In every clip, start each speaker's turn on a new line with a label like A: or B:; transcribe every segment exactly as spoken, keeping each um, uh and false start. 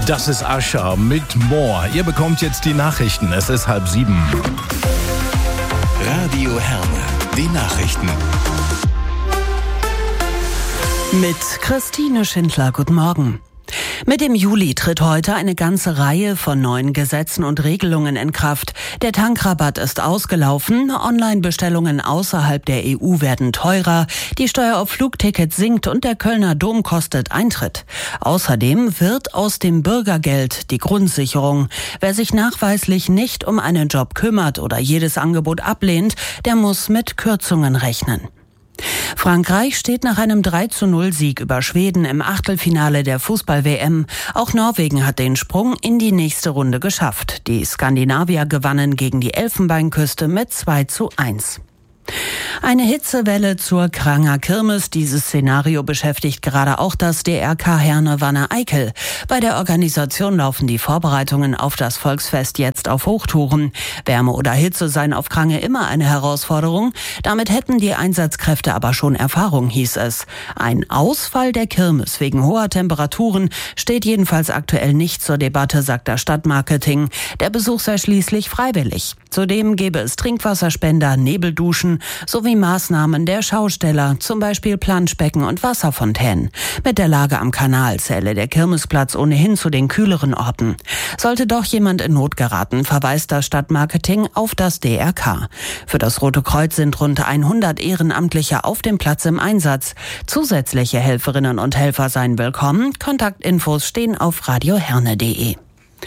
A: Das ist Ascher mit More. Ihr bekommt jetzt die Nachrichten. Es ist halb sieben.
B: Radio Herne, die Nachrichten.
C: Mit Christine Schindler, guten Morgen. Mit dem Juli tritt heute eine ganze Reihe von neuen Gesetzen und Regelungen in Kraft. Der Tankrabatt ist ausgelaufen, Online-Bestellungen außerhalb der E U werden teurer, die Steuer auf Flugtickets sinkt und der Kölner Dom kostet Eintritt. Außerdem wird aus dem Bürgergeld die Grundsicherung. Wer sich nachweislich nicht um einen Job kümmert oder jedes Angebot ablehnt, der muss mit Kürzungen rechnen. Frankreich steht nach einem drei zu null Sieg über Schweden im Achtelfinale der Fußball-W M. Auch Norwegen hat den Sprung in die nächste Runde geschafft. Die Skandinavier gewannen gegen die Elfenbeinküste mit zwei zu eins. Eine Hitzewelle zur Kranger Kirmes. Dieses Szenario beschäftigt gerade auch das D R K Herne Wanne-Eickel. Bei der Organisation laufen die Vorbereitungen auf das Volksfest jetzt auf Hochtouren. Wärme oder Hitze seien auf Krange immer eine Herausforderung. Damit hätten die Einsatzkräfte aber schon Erfahrung, hieß es. Ein Ausfall der Kirmes wegen hoher Temperaturen steht jedenfalls aktuell nicht zur Debatte, sagt das Stadtmarketing. Der Besuch sei schließlich freiwillig. Zudem gäbe es Trinkwasserspender, Nebelduschen sowie Maßnahmen der Schausteller, zum Beispiel Planschbecken und Wasserfontänen. Mit der Lage am Kanal zähle der Kirmesplatz ohnehin zu den kühleren Orten. Sollte doch jemand in Not geraten, verweist das Stadtmarketing auf das D R K. Für das Rote Kreuz sind rund hundert Ehrenamtliche auf dem Platz im Einsatz. Zusätzliche Helferinnen und Helfer seien willkommen. Kontaktinfos stehen auf radioherne punkt de.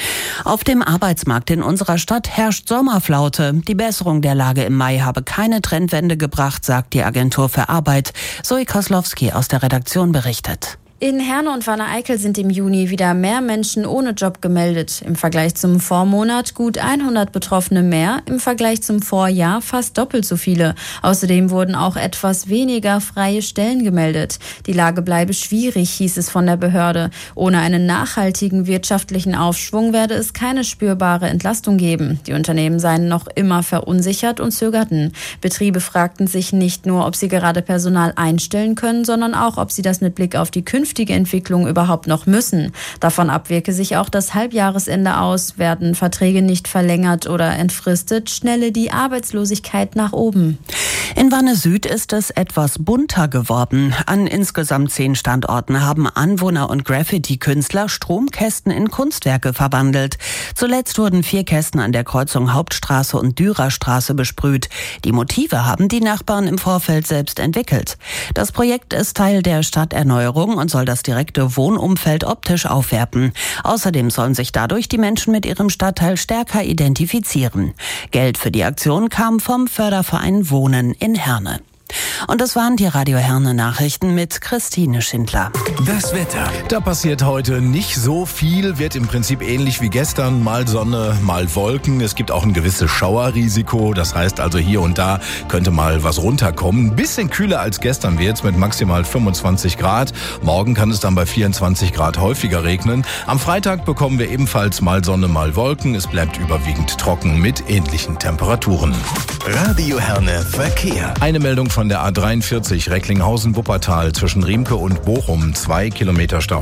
C: Auf dem Arbeitsmarkt in unserer Stadt herrscht Sommerflaute. Die Besserung der Lage im Mai habe keine Trendwende gebracht, sagt die Agentur für Arbeit. Zoe Koslowski aus der Redaktion berichtet.
D: In Herne und Wanne-Eickel sind im Juni wieder mehr Menschen ohne Job gemeldet. Im Vergleich zum Vormonat gut hundert Betroffene mehr, im Vergleich zum Vorjahr fast doppelt so viele. Außerdem wurden auch etwas weniger freie Stellen gemeldet. Die Lage bleibe schwierig, hieß es von der Behörde. Ohne einen nachhaltigen wirtschaftlichen Aufschwung werde es keine spürbare Entlastung geben. Die Unternehmen seien noch immer verunsichert und zögerten. Betriebe fragten sich nicht nur, ob sie gerade Personal einstellen können, sondern auch, ob sie das mit Blick auf die künftige Entwicklung überhaupt noch müssen. Davon ab wirke sich auch das Halbjahresende aus. Werden Verträge nicht verlängert oder entfristet, schnelle die Arbeitslosigkeit nach oben.
C: In Wanne Süd ist es etwas bunter geworden. An insgesamt zehn Standorten haben Anwohner und Graffiti-Künstler Stromkästen in Kunstwerke verwandelt. Zuletzt wurden vier Kästen an der Kreuzung Hauptstraße und Dürerstraße besprüht. Die Motive haben die Nachbarn im Vorfeld selbst entwickelt. Das Projekt ist Teil der Stadterneuerung und soll das direkte Wohnumfeld optisch aufwerten. Außerdem sollen sich dadurch die Menschen mit ihrem Stadtteil stärker identifizieren. Geld für die Aktion kam vom Förderverein Wohnen in Herne. Und das waren die Radio Herne Nachrichten mit Christine Schindler.
B: Das Wetter.
A: Da passiert heute nicht so viel, wird im Prinzip ähnlich wie gestern, mal Sonne, mal Wolken. Es gibt auch ein gewisses Schauerrisiko, das heißt also hier und da könnte mal was runterkommen. Ein bisschen kühler als gestern wird's mit maximal fünfundzwanzig Grad. Morgen kann es dann bei vierundzwanzig Grad häufiger regnen. Am Freitag bekommen wir ebenfalls mal Sonne, mal Wolken. Es bleibt überwiegend trocken mit ähnlichen Temperaturen.
B: Radio Herne Verkehr.
A: Eine Meldung von der A dreiundvierzig Recklinghausen-Wuppertal zwischen Riemke und Bochum, zwei Kilometer Stau.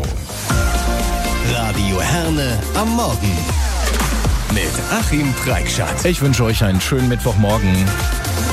B: Radio Herne am Morgen mit Achim Preikschat.
A: Ich wünsche euch einen schönen Mittwochmorgen.